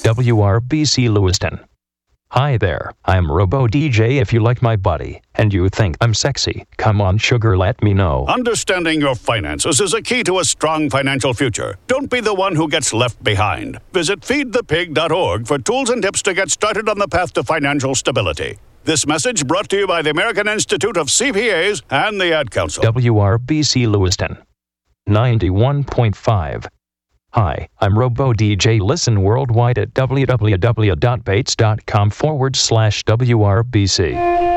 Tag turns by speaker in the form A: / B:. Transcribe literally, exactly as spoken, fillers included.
A: W R B C Lewiston. Hi there, I'm Robo D J. If you like my body and you think I'm sexy, come on sugar, let me know.
B: Understanding your finances is a key to a strong financial future. Don't be the one who gets left behind. Visit feed the pig dot org for tools and tips to get started on the path to financial stability. This message brought to you by the American Institute of C P As and the Ad Council.
A: W R B C Lewiston. ninety-one point five. Hi, I'm Robo D J. Listen worldwide at w w w dot bates dot com forward slash W R B C.